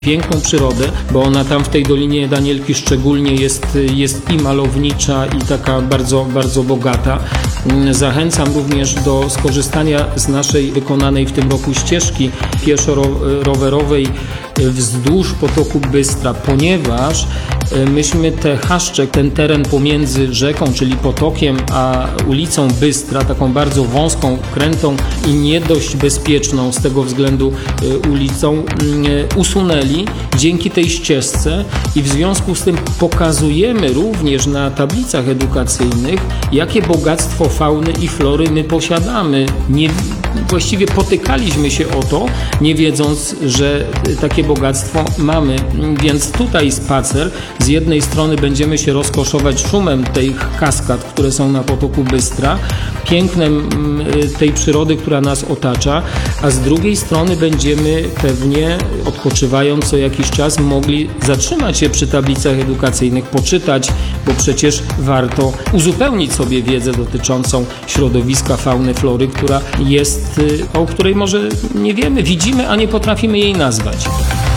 piękną przyrodę, bo ona tam w tej Dolinie Danielki szczególnie jest i malownicza, i taka bardzo, bardzo bogata. Zachęcam również do skorzystania z naszej wykonanej w tym roku ścieżki pieszo-rowerowej wzdłuż potoku Bystra, ponieważ myśmy te chaszcze, ten teren pomiędzy rzeką, czyli potokiem, a ulicą Bystra, taką bardzo wąską, krętą i nie dość bezpieczną z tego względu ulicą, usunęli dzięki tej ścieżce i w związku z tym pokazujemy również na tablicach edukacyjnych, jakie bogactwo fauny i flory my posiadamy. Właściwie potykaliśmy się o to, nie wiedząc, że takie bogactwo mamy. Więc tutaj spacer, z jednej strony będziemy się rozkoszować szumem tych kaskad, które są na potoku Bystra, pięknem tej przyrody, która nas otacza, a z drugiej strony będziemy pewnie, odpoczywając co jakiś czas, mogli zatrzymać się przy tablicach edukacyjnych, poczytać, bo przecież warto uzupełnić sobie wiedzę dotyczącą środowiska, fauny, flory, która jest, o której może nie wiemy, widzimy, a nie potrafimy jej nazwać.